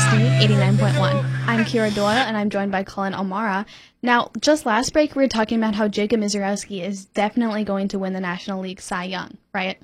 KMSD 89.1. I'm Kira Doyle, and I'm joined by Colin O'Mara. Now, just last break, we were talking about how Jacob Misiorowski is definitely going to win the National League Cy Young, right?